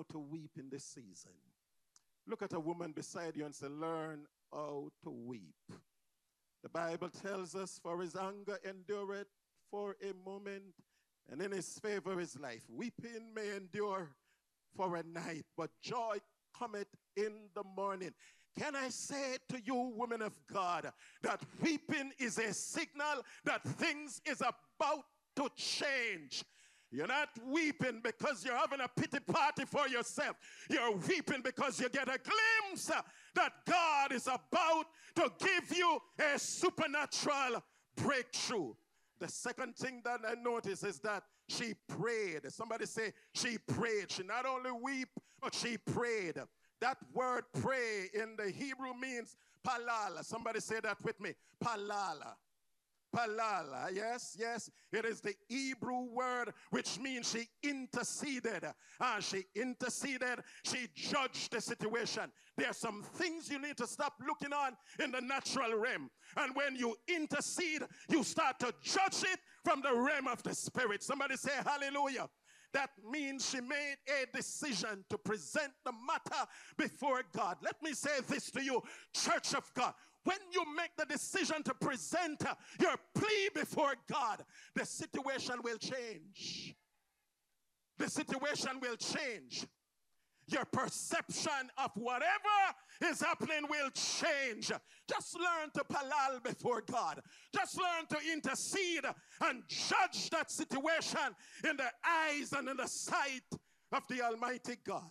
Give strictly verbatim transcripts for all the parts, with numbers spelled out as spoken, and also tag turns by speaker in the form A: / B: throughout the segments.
A: to weep in this season. Look at a woman beside you and say, learn how to weep. The Bible tells us, for his anger endureth for a moment, and in his favor is life. Weeping may endure for a night, but joy cometh in the morning. Can I say to you, women of God, that weeping is a signal that things is about to change? You're not weeping because you're having a pity party for yourself. You're weeping because you get a glimpse that God is about to give you a supernatural breakthrough. The second thing that I notice is that she prayed. Somebody say she prayed. She not only weep, but she prayed. That word pray in the Hebrew means palala. Somebody say that with me. Palala. Palala, yes, yes. It is the Hebrew word which means she interceded. Uh, she interceded. She judged the situation. There are some things you need to stop looking on in the natural realm. And when you intercede, you start to judge it from the realm of the spirit. Somebody say hallelujah. That means she made a decision to present the matter before God. Let me say this to you, Church of God. When you make the decision to present your plea before God, the situation will change. The situation will change. Your perception of whatever is happening will change. Just learn to palal before God. Just learn to intercede and judge that situation in the eyes and in the sight of the Almighty God.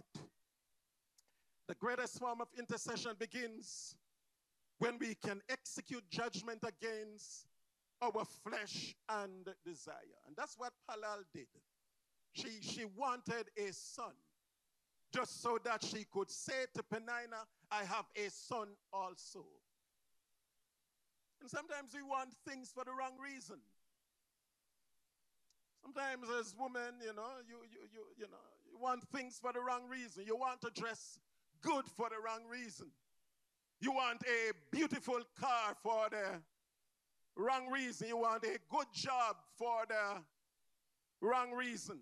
A: The greatest form of intercession begins when we can execute judgment against our flesh and desire. And that's what Palal did. She, she wanted a son, just so that she could say to Penina, I have a son also. And sometimes we want things for the wrong reason. Sometimes as women, you know, you, you, you, you know, you want things for the wrong reason. You want to dress good for the wrong reason. You want a beautiful car for the wrong reason. You want a good job for the wrong reason.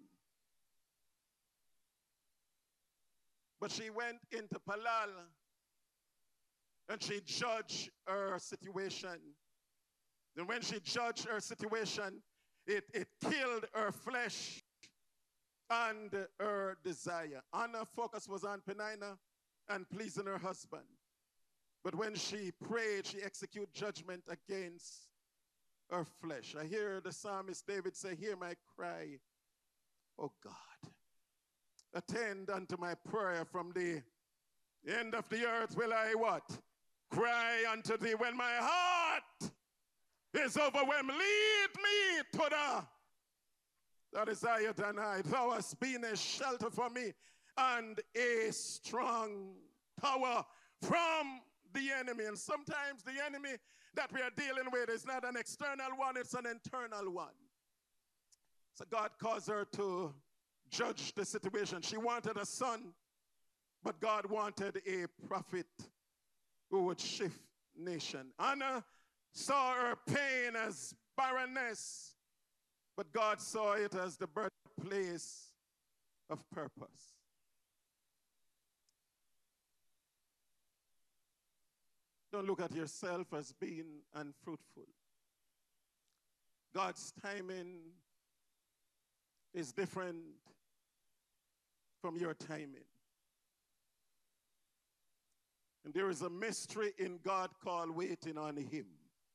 A: But she went into Palal and she judged her situation. And when she judged her situation, it, it killed her flesh and her desire. Anna's focus was on Penina and pleasing her husband. But when she prayed, she executed judgment against her flesh. I hear the psalmist David say, hear my cry, O God. Attend unto my prayer. From the end of the earth will I what? Cry unto thee. When my heart is overwhelmed, lead me to the that is higher than I. Thou hast been a shelter for me and a strong tower from the enemy. And sometimes the enemy that we are dealing with is not an external one, it's an internal one. So God caused her to judge the situation. She wanted a son, but God wanted a prophet who would shift nation. Anna saw her pain as barrenness, but God saw it as the birthplace of purpose. Don't look at yourself as being unfruitful. God's timing is different from your timing. And there is a mystery in God called waiting on him.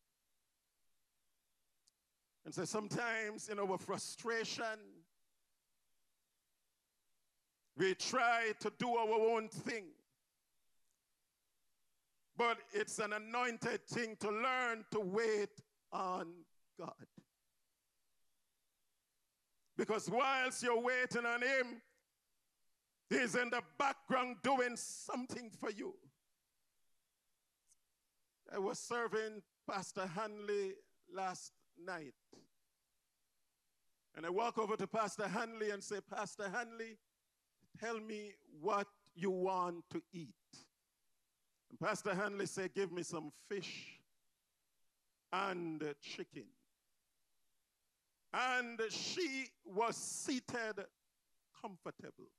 A: And so sometimes in our frustration, we try to do our own thing. But it's an anointed thing to learn to wait on God. Because whilst you're waiting on him, he's in the background doing something for you. I was serving Pastor Hanley last night. And I walk over to Pastor Hanley and say, Pastor Hanley, tell me what you want to eat. And Pastor Hanley said, give me some fish and chicken. And she was seated comfortable.